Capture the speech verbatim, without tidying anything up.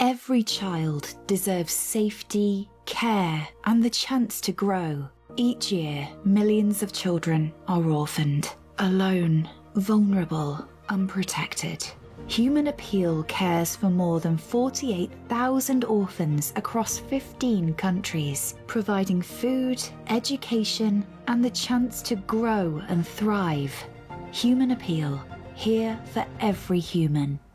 Every child deserves safety, care, and the chance to grow. Each year, millions of children are orphaned, alone, vulnerable, unprotected. Human Appeal cares for more than forty-eight thousand orphans across fifteen countries, providing food, education, and the chance to grow and thrive. Human Appeal, here for every human.